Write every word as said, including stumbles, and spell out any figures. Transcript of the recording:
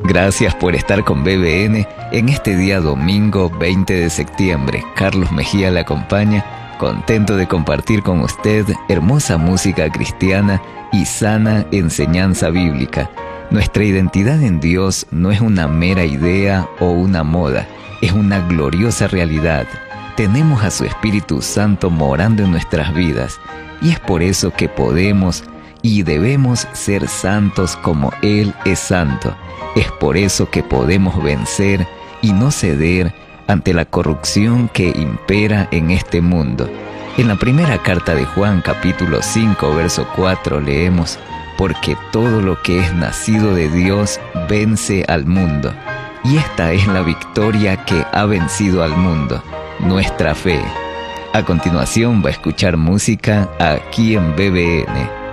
Gracias por estar con B B N en este día domingo veinte de septiembre. Carlos Mejía le acompaña, contento de compartir con usted hermosa música cristiana y sana enseñanza bíblica. Nuestra identidad en Dios no es una mera idea o una moda, es una gloriosa realidad. Tenemos a su Espíritu Santo morando en nuestras vidas y es por eso que podemos y debemos ser santos como Él es santo. Es por eso que podemos vencer y no ceder ante la corrupción que impera en este mundo. En la primera carta de Juan, capítulo cinco, verso cuatro, leemos: porque todo lo que es nacido de Dios vence al mundo. Y esta es la victoria que ha vencido al mundo, nuestra fe. A continuación va a escuchar música aquí en B B N.